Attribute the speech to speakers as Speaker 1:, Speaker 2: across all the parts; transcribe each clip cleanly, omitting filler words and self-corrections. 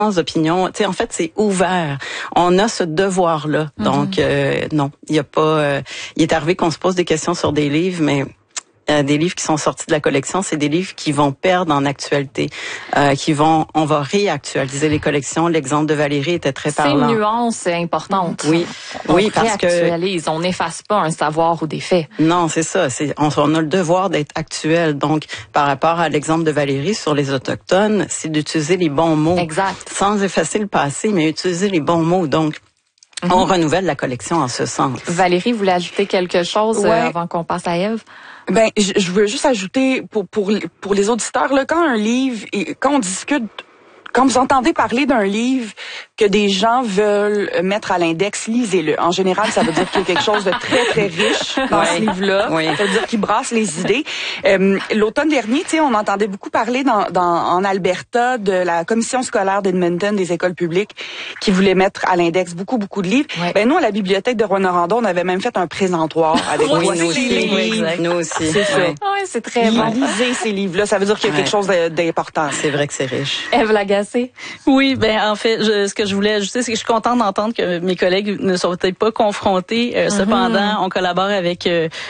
Speaker 1: opinions. Tu sais, en fait, c'est ouvert. On a ce devoir-là. Donc, non, il y a pas... il est arrivé qu'on se pose des questions sur des livres, mais... des livres qui sont sortis de la collection, c'est des livres qui vont perdre en actualité, on va réactualiser les collections. L'exemple de Valérie était très parlant.
Speaker 2: C'est une nuance importante.
Speaker 1: Oui, parce que
Speaker 2: on n'efface pas un savoir ou des faits.
Speaker 1: Non, c'est ça. On a le devoir d'être actuel. Donc, par rapport à l'exemple de Valérie sur les autochtones, c'est d'utiliser les bons mots,
Speaker 2: exact,
Speaker 1: sans effacer le passé, mais utiliser les bons mots. Donc, on renouvelle la collection en ce sens.
Speaker 2: Valérie, vous voulez ajouter quelque chose avant qu'on passe à Ève?
Speaker 3: Ben, je veux juste ajouter pour les auditeurs là, quand on discute, quand vous entendez parler d'un livre que des gens veulent mettre à l'index, lisez-le. En général, ça veut dire qu'il y a quelque chose de très, très riche dans ce livre-là. Oui. Ça veut dire qu'il brasse les idées. L'automne dernier, tu sais, on entendait beaucoup parler en Alberta de la commission scolaire d'Edmonton des écoles publiques qui voulait mettre à l'index beaucoup de livres. Oui. Ben, nous, à la bibliothèque de Rouyn-Noranda, on avait même fait un présentoir avec
Speaker 1: nous aussi. Nous aussi.
Speaker 3: C'est ça.
Speaker 2: Oui, c'est très bon.
Speaker 3: Lisez ces livres-là. Ça veut dire qu'il y a quelque chose d'important.
Speaker 1: C'est vrai que c'est riche.
Speaker 2: Ève Lagacé.
Speaker 4: Oui, ben, en fait, ce que je voulais ajouter, c'est que je suis contente d'entendre que mes collègues ne sont peut-être pas confrontés. Cependant, on collabore avec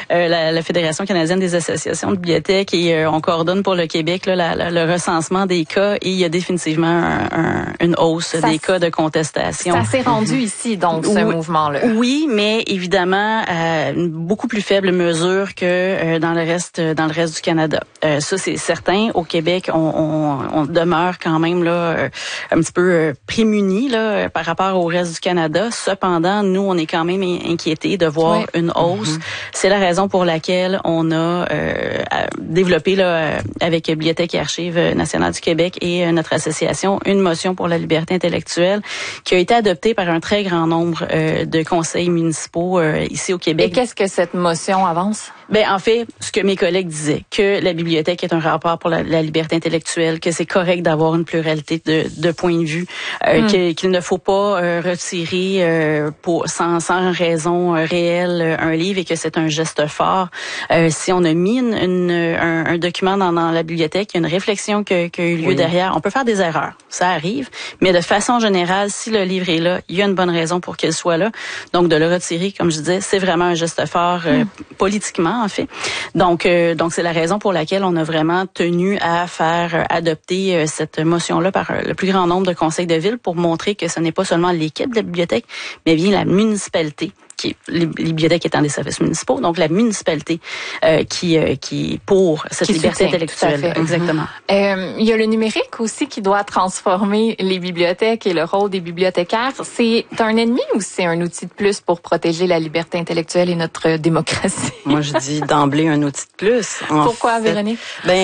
Speaker 4: la Fédération canadienne des associations de bibliothèques et on coordonne pour le Québec là, le recensement des cas et il y a définitivement une hausse des cas de contestation.
Speaker 2: Ça s'est rendu ici, donc, ce mouvement-là.
Speaker 4: Oui, mais évidemment, une beaucoup plus faible mesure que dans le reste du Canada. Ça, c'est certain. Au Québec, on demeure quand même là un petit peu prémunis là par rapport au reste du Canada. Cependant, nous, on est quand même inquiétés de voir une hausse. C'est la raison pour laquelle on a développé là avec Bibliothèque et Archives nationales du Québec et notre association une motion pour la liberté intellectuelle qui a été adoptée par un très grand nombre de conseils municipaux ici au Québec.
Speaker 2: Et qu'est-ce que cette motion avance?
Speaker 4: Ben en fait, ce que mes collègues disaient, que la bibliothèque est un rapport pour la liberté intellectuelle, que c'est correct d'avoir une pluralité de points de vue, qu'il ne faut pas retirer sans raison réelle un livre et que c'est un geste fort. Si on a mis un document dans la bibliothèque, il y a une réflexion qui a eu lieu derrière. On peut faire des erreurs, ça arrive, mais de façon générale, si le livre est là, il y a une bonne raison pour qu'il soit là. Donc de le retirer, comme je disais, c'est vraiment un geste fort politiquement en fait. Donc c'est la raison pour laquelle on a vraiment tenu à faire adopter cette motion-là par le plus grand nombre de conseils de ville pour montrer que ce n'est pas seulement l'équipe de la bibliothèque, mais bien la municipalité, les bibliothèques étant des services municipaux, donc la municipalité qui pour cette liberté intellectuelle. Exactement.
Speaker 2: Il y a le numérique aussi qui doit transformer les bibliothèques et le rôle des bibliothécaires. C'est un ennemi ou c'est un outil de plus pour protéger la liberté intellectuelle et notre démocratie?
Speaker 1: Moi, je dis d'emblée un outil de plus.
Speaker 2: Pourquoi, Véronique?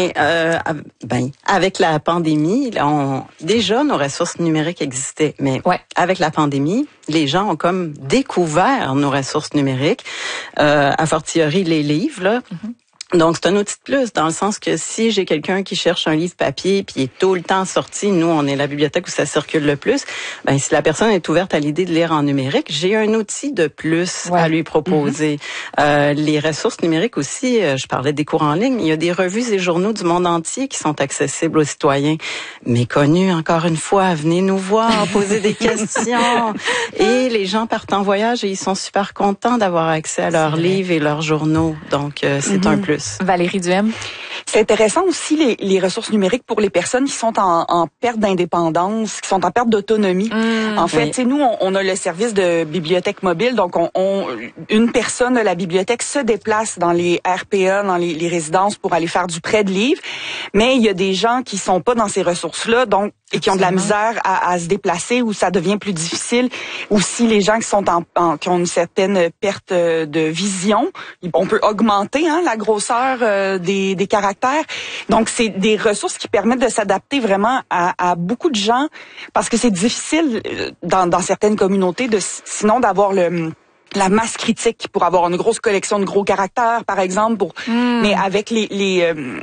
Speaker 1: Avec la pandémie, déjà nos ressources numériques existaient, mais avec la pandémie, les gens ont comme découvert nos ressources numériques, a fortiori les livres, là. Donc, c'est un outil de plus, dans le sens que si j'ai quelqu'un qui cherche un livre papier puis il est tout le temps sorti, nous, on est la bibliothèque où ça circule le plus, ben si la personne est ouverte à l'idée de lire en numérique, j'ai un outil de plus à lui proposer. Les ressources numériques aussi, je parlais des cours en ligne, il y a des revues et journaux du monde entier qui sont accessibles aux citoyens. Méconnus, encore une fois, venez nous voir, poser des questions. Et les gens partent en voyage et ils sont super contents d'avoir accès à leurs livres et leurs journaux. Donc, c'est un plus.
Speaker 2: Valérie Duhem.
Speaker 3: C'est intéressant aussi les ressources numériques pour les personnes qui sont en perte d'indépendance, qui sont en perte d'autonomie. En fait, tu sais, nous, on a le service de bibliothèque mobile, donc une personne de la bibliothèque se déplace dans les RPA, dans les résidences pour aller faire du prêt de livres, mais il y a des gens qui sont pas dans ces ressources-là, donc et qui ont de la misère à se déplacer, où ça devient plus difficile. Aussi, les gens qui sont qui ont une certaine perte de vision, on peut augmenter la grosseur des caractères. Donc, c'est des ressources qui permettent de s'adapter vraiment à beaucoup de gens, parce que c'est difficile dans certaines communautés sinon d'avoir la masse critique pour avoir une grosse collection de gros caractères, par exemple. Mais avec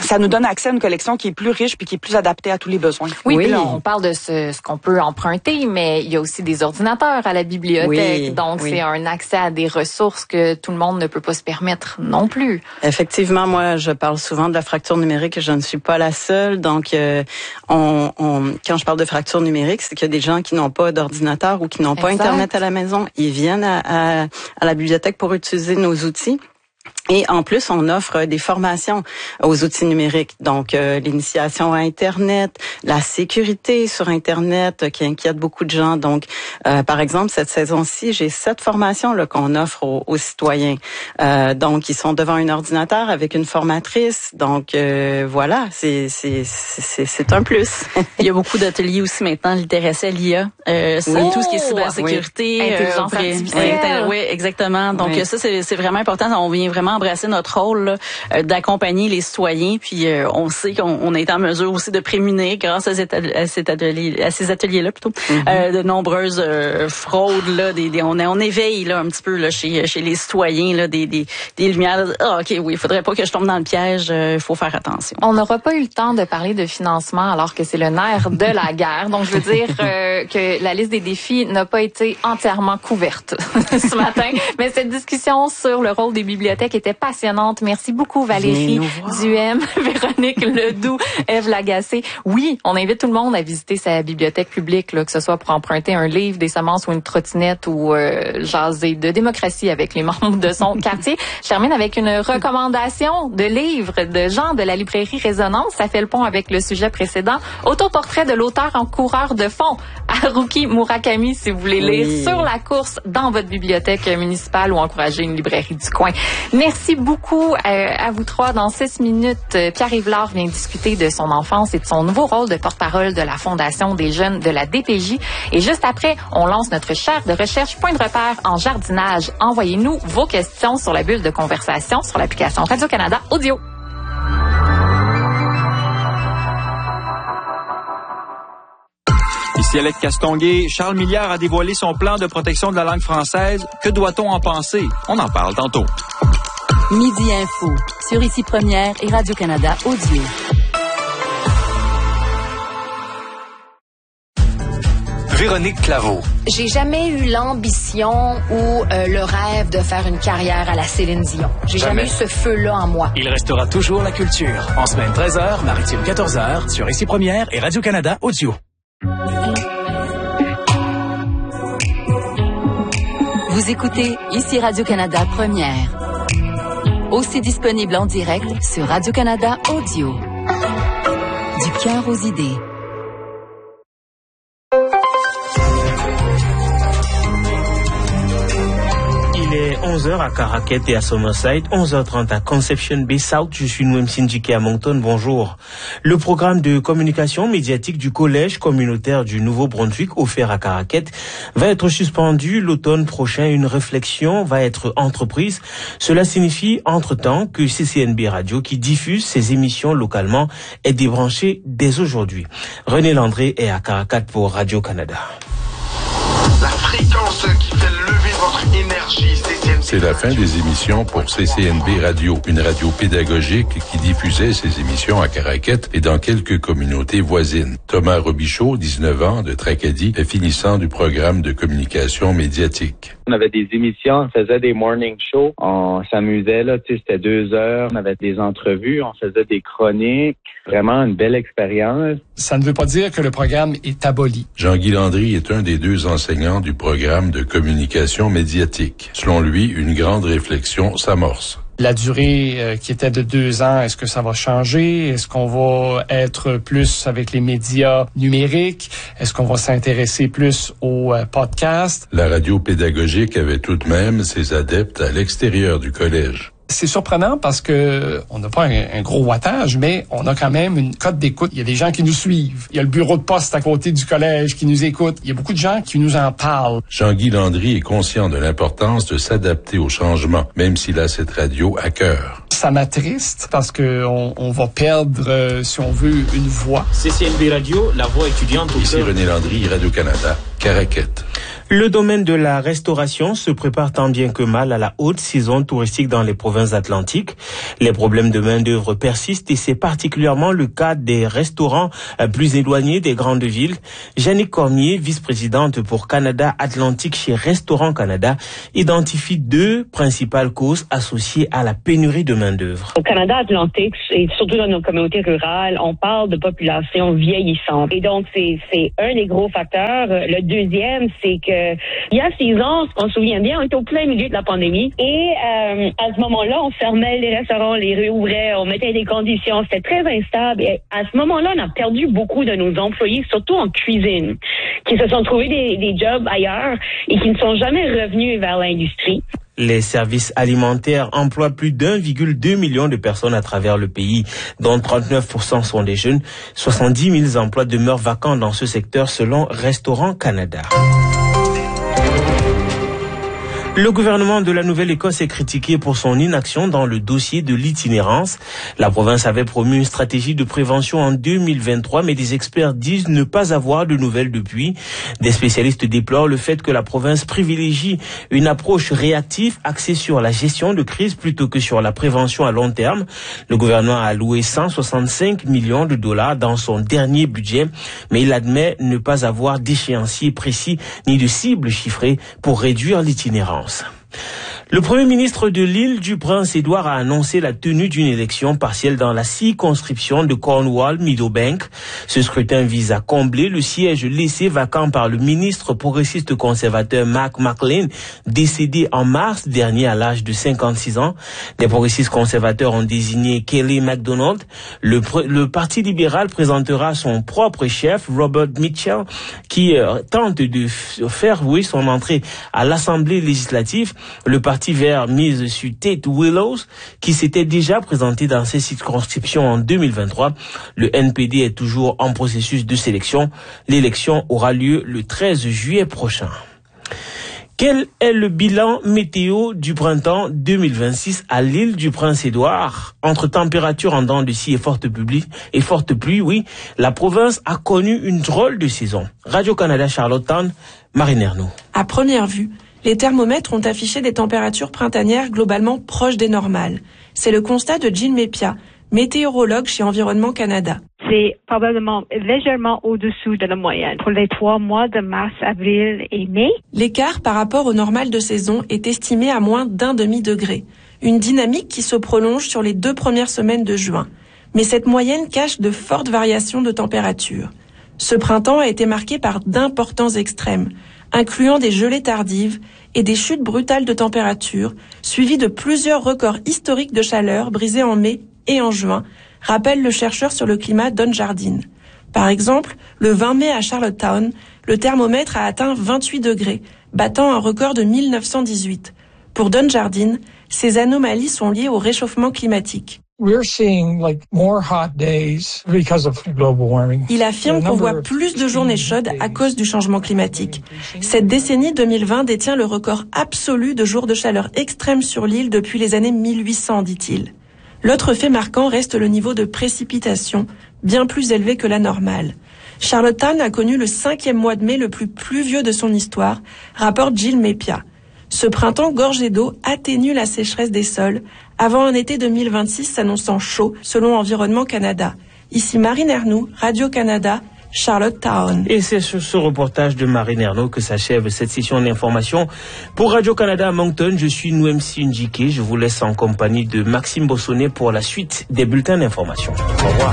Speaker 3: ça nous donne accès à une collection qui est plus riche puis qui est plus adaptée à tous les besoins.
Speaker 2: Oui, puis là, on parle de ce qu'on peut emprunter, mais il y a aussi des ordinateurs à la bibliothèque. Donc, c'est un accès à des ressources que tout le monde ne peut pas se permettre non plus.
Speaker 1: Effectivement, moi, je parle souvent de la fracture numérique et je ne suis pas la seule. Donc, quand je parle de fracture numérique, c'est qu'il y a des gens qui n'ont pas d'ordinateur ou qui n'ont pas Internet à la maison. Ils viennent à la bibliothèque pour utiliser nos outils. Et en plus, on offre des formations aux outils numériques. Donc, l'initiation à Internet, la sécurité sur Internet qui inquiète beaucoup de gens. Donc, par exemple, cette saison-ci, j'ai 7 formations là qu'on offre aux citoyens. Donc, ils sont devant un ordinateur avec une formatrice. Donc, voilà, c'est un plus.
Speaker 4: Il y a beaucoup d'ateliers aussi maintenant, littératie à l'IA. Tout ce qui est cybersécurité.
Speaker 2: Intelligence artificielle.
Speaker 4: Oui, exactement. Donc, ça, c'est vraiment important. On vient vraiment embrasser notre rôle là, d'accompagner les citoyens. Puis on sait qu'on est en mesure aussi de prémunir grâce à ces ateliers-là plutôt de nombreuses fraudes là. On éveille là un petit peu là chez les citoyens là des lumières. Ok, oui, il faudrait pas que je tombe dans le piège. Il faut faire attention.
Speaker 2: On n'aura pas eu le temps de parler de financement alors que c'est le nerf de la guerre. Donc je veux dire que la liste des défis n'a pas été entièrement couverte ce matin. Mais cette discussion sur le rôle des bibliothèques était passionnante. Merci beaucoup Valérie Duhem, Véronique Ledoux, Ève Lagacé. Oui, on invite tout le monde à visiter sa bibliothèque publique, là, que ce soit pour emprunter un livre, des semences ou une trottinette ou jaser de démocratie avec les membres de son quartier. Je termine avec une recommandation de livre de Jean de la librairie Résonance. Ça fait le pont avec le sujet précédent. Autoportrait de l'auteur en coureur de fond, Haruki Murakami, si vous voulez lire sur la course dans votre bibliothèque municipale ou encourager une librairie du coin. Merci beaucoup à vous trois. Dans 6 minutes, Pierre-Yves Lard vient discuter de son enfance et de son nouveau rôle de porte-parole de la Fondation des jeunes de la DPJ. Et juste après, on lance notre chaire de recherche Point de repère en jardinage. Envoyez-nous vos questions sur la bulle de conversation sur l'application Radio-Canada Audio.
Speaker 5: Ici Alex Castonguay. Charles Milliard a dévoilé son plan de protection de la langue française. Que doit-on en penser? On en parle tantôt.
Speaker 6: Midi Info, sur Ici Première et Radio-Canada Audio.
Speaker 7: Véronique Claveau.
Speaker 8: J'ai jamais eu l'ambition ou le rêve de faire une carrière à la Céline Dion. J'ai jamais eu ce feu-là en moi.
Speaker 7: Il restera toujours la culture. En semaine 13h, maritime 14h, sur Ici Première et Radio-Canada Audio.
Speaker 6: Vous écoutez Ici Radio-Canada Première. Aussi disponible en direct sur Radio-Canada Audio. Du cœur aux idées.
Speaker 9: Il est 11h à Caraquet et à Summerside, 11h30 à Conception Bay South. Je suis Noem Sindjike à Moncton. Bonjour. Le programme de communication médiatique du Collège communautaire du Nouveau-Brunswick offert à Caraquet va être suspendu l'automne prochain. Une réflexion va être entreprise. Cela signifie entre-temps que CCNB Radio, qui diffuse ses émissions localement, est débranché dès aujourd'hui. René Landré est à Caraquet pour Radio-Canada.
Speaker 10: La fréquence qui fait lever votre énergie, CCNB.
Speaker 11: C'est la fin des émissions pour CCNB Radio, une radio pédagogique qui diffusait ses émissions à Caraquet et dans quelques communautés voisines. Thomas Robichaud, 19 ans, de Tracadie, est finissant du programme de communication médiatique.
Speaker 12: On avait des émissions, on faisait des morning shows, on s'amusait, là, tu sais, c'était 2 heures, on avait des entrevues, on faisait des chroniques, vraiment une belle expérience.
Speaker 13: Ça ne veut pas dire que le programme est aboli.
Speaker 11: Jean-Guy Landry est un des 2 enseignants du programme de communication médiatique. Selon lui, une grande réflexion s'amorce.
Speaker 13: La durée qui était de 2 ans, est-ce que ça va changer? Est-ce qu'on va être plus avec les médias numériques? Est-ce qu'on va s'intéresser plus aux podcasts?
Speaker 11: La radio pédagogique avait tout de même ses adeptes à l'extérieur du collège.
Speaker 13: C'est surprenant parce que on n'a pas un gros wattage, mais on a quand même une cote d'écoute. Il y a des gens qui nous suivent. Il y a le bureau de poste à côté du collège qui nous écoute. Il y a beaucoup de gens qui nous en parlent.
Speaker 11: Jean-Guy Landry est conscient de l'importance de s'adapter au changement, même s'il a cette radio à cœur.
Speaker 13: Ça m'attriste parce que on va perdre, si on veut, une voix.
Speaker 9: CCNB Radio, la voix étudiante au
Speaker 11: Ici René Landry, Radio-Canada, Caraquet.
Speaker 9: Le domaine de la restauration se prépare tant bien que mal à la haute saison touristique dans les provinces atlantiques. Les problèmes de main-d'œuvre persistent et c'est particulièrement le cas des restaurants plus éloignés des grandes villes. Jannick Cormier, vice-présidente pour Canada Atlantique chez Restaurant Canada, identifie deux principales causes associées à la pénurie de main-d'œuvre.
Speaker 14: Au Canada Atlantique, et surtout dans nos communautés rurales, on parle de population vieillissante. Et donc, c'est un des gros facteurs. Le deuxième, c'est que il y a 6 ans, on se souvient bien, on était au plein milieu de la pandémie et à ce moment-là, on fermait les restaurants, les réouvrait, on mettait des conditions, c'était très instable et à ce moment-là, on a perdu beaucoup de nos employés, surtout en cuisine, qui se sont trouvés des jobs ailleurs et qui ne sont jamais revenus vers l'industrie.
Speaker 9: Les services alimentaires emploient plus d'1,2 million de personnes à travers le pays, dont 39% sont des jeunes. 70 000 emplois demeurent vacants dans ce secteur selon Restaurant Canada. Le gouvernement de la Nouvelle-Écosse est critiqué pour son inaction dans le dossier de l'itinérance. La province avait promu une stratégie de prévention en 2023, mais des experts disent ne pas avoir de nouvelles depuis. Des spécialistes déplorent le fait que la province privilégie une approche réactive axée sur la gestion de crise plutôt que sur la prévention à long terme. Le gouvernement a alloué 165 millions de dollars dans son dernier budget, mais il admet ne pas avoir d'échéancier précis ni de cible chiffrée pour réduire l'itinérance. Le Premier ministre de l'île du Prince-Édouard a annoncé la tenue d'une élection partielle dans la circonscription de Cornwall-Meadowbank. Ce scrutin vise à combler le siège laissé vacant par le ministre progressiste conservateur Mark McLean, décédé en mars dernier à l'âge de 56 ans. Les progressistes conservateurs ont désigné Kelly MacDonald. Le Parti libéral présentera son propre chef, Robert Mitchell, qui tente de faire son entrée à l'Assemblée législative. Le Parti vert mise sur Tate Willows, qui s'était déjà présenté dans ces circonscriptions en 2023. Le NPD est toujours en processus de sélection. L'élection aura lieu le 13 juillet prochain. Quel est le bilan météo du printemps 2026 à l'île du Prince-Édouard? Entre température en dents de scie et forte pluie, oui, la province a connu une drôle de saison. Radio-Canada Charlottetown, Marine Ernaud.
Speaker 15: À première vue, les thermomètres ont affiché des températures printanières globalement proches des normales. C'est le constat de Jill Mepia, météorologue chez Environnement Canada.
Speaker 16: C'est probablement légèrement au-dessous de la moyenne pour les 3 mois de mars, avril et mai.
Speaker 15: L'écart par rapport au normal de saison est estimé à moins d'1/2 degré. Une dynamique qui se prolonge sur les 2 premières semaines de juin. Mais cette moyenne cache de fortes variations de température. Ce printemps a été marqué par d'importants extrêmes, incluant des gelées tardives et des chutes brutales de température, suivies de plusieurs records historiques de chaleur brisés en mai et en juin, rappelle le chercheur sur le climat Don Jardine. Par exemple, le 20 mai à Charlottetown, le thermomètre a atteint 28 degrés, battant un record de 1918. Pour Don Jardine, ces anomalies sont liées au réchauffement climatique. Il affirme qu'on voit plus de journées chaudes à cause du changement climatique. Cette décennie 2020 détient le record absolu de jours de chaleur extrême sur l'île depuis les années 1800, dit-il. L'autre fait marquant reste le niveau de précipitation, bien plus élevé que la normale. Charlottetown a connu le 5e mois de mai le plus pluvieux de son histoire, rapporte Jill Mepia. Ce printemps gorgé d'eau atténue la sécheresse des sols, avant un été 2026 s'annonçant chaud, selon Environnement Canada. Ici Marine Ernaud, Radio-Canada, Charlottetown.
Speaker 9: Et c'est sur ce reportage de Marine Ernaud que s'achève cette session d'information. Pour Radio-Canada à Moncton, je suis Nouemsi Njike. Je vous laisse en compagnie de Maxime Bossonnet pour la suite des bulletins d'information. Au revoir.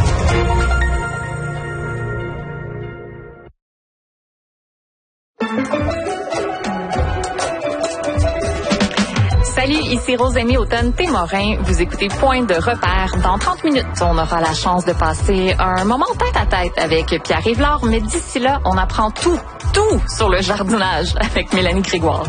Speaker 2: Salut, ici Rosémie Automne-Témorin. Vous écoutez Point de repère. Dans 30 minutes, on aura la chance de passer un moment tête-à-tête avec Pierre Yvelard, mais d'ici là, on apprend tout sur le jardinage avec Mélanie Grégoire.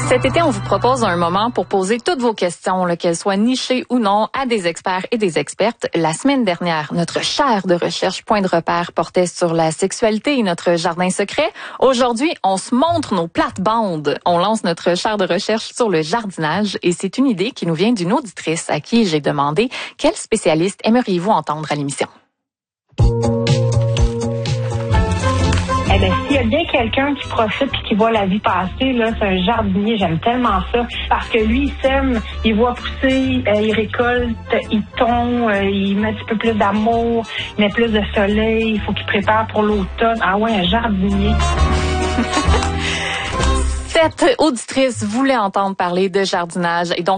Speaker 2: Cet été, on vous propose un moment pour poser toutes vos questions, qu'elles soient nichées ou non, à des experts et des expertes. La semaine dernière, notre chaire de recherche Point de repère portait sur la sexualité et notre jardin secret. Aujourd'hui, on se montre nos plates-bandes. On lance notre chaire de recherche sur le jardinage et c'est une idée qui nous vient d'une auditrice à qui j'ai demandé quel spécialiste aimeriez-vous entendre à l'émission?
Speaker 17: Eh bien, s'il y a bien quelqu'un qui profite et qui voit la vie passer, là, c'est un jardinier. J'aime tellement ça. Parce que lui, il sème, il voit pousser, il récolte, il tond, il met un petit peu plus d'amour, il met plus de soleil, il faut qu'il prépare pour l'automne. Ah ouais, un jardinier.
Speaker 2: Cette auditrice voulait entendre parler de jardinage et donc